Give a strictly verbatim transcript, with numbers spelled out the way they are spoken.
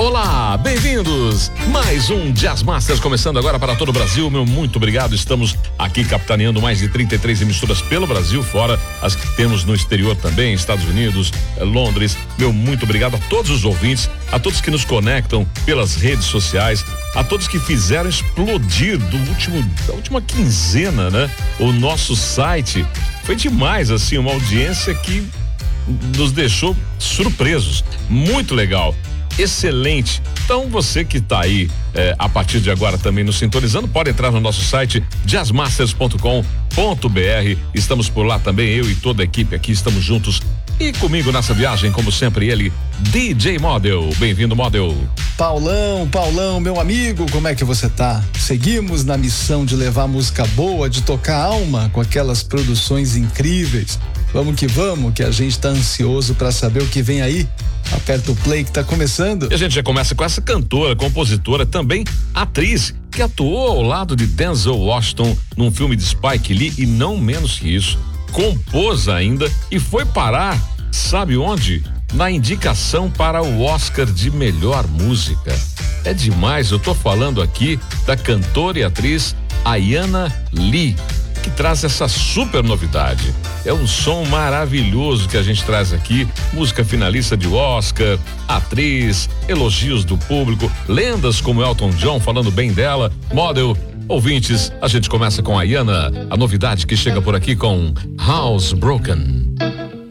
Olá, bem-vindos! Mais um Jazz Masters começando agora para todo o Brasil. Meu muito obrigado. Estamos aqui capitaneando mais de trinta e três emissoras pelo Brasil, fora as que temos no exterior também, Estados Unidos, Londres. Meu muito obrigado a todos os ouvintes, a todos que nos conectam pelas redes sociais, a todos que fizeram explodir do último, da última quinzena, né? O nosso site. Foi demais, assim, uma audiência que nos deixou surpresos. Muito legal. Excelente. Então você que está aí eh, a partir de agora também nos sintonizando, pode entrar no nosso site jazz masters ponto com ponto b r. Estamos por lá também, eu e toda a equipe aqui estamos juntos. E comigo nessa viagem, como sempre, ele, D J Model. Bem-vindo, Model. Paulão, Paulão, meu amigo, como é que você tá? Seguimos na missão de levar música boa, de tocar alma com aquelas produções incríveis. Vamos que vamos, que a gente tá ansioso para saber o que vem aí. Aperta o play que tá começando. E a gente já começa com essa cantora, compositora, também atriz, que atuou ao lado de Denzel Washington num filme de Spike Lee e não menos que isso, compôs ainda e foi parar, sabe onde? Na indicação para o Oscar de melhor música. É demais, eu tô falando aqui da cantora e atriz Ayanna Lee, que traz essa super novidade. É um som maravilhoso que a gente traz aqui, música finalista de Oscar, atriz, elogios do público, lendas como Elton John falando bem dela, Model. Ouvintes, a gente começa com a Ayanna, a novidade que chega por aqui com Housebroken.